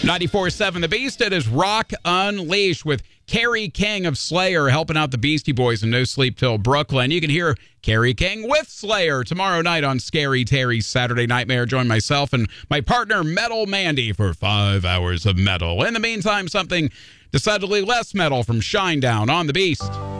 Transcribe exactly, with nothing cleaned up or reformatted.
ninety-four point seven The Beast. It is Rock Unleashed with Kerry King of Slayer helping out the Beastie Boys in No Sleep Till Brooklyn. You can hear Kerry King with Slayer tomorrow night on Scary Terry's Saturday Nightmare. Join myself and my partner Metal Mandy for five hours of metal. In the meantime, something decidedly less metal from Shinedown on The Beast.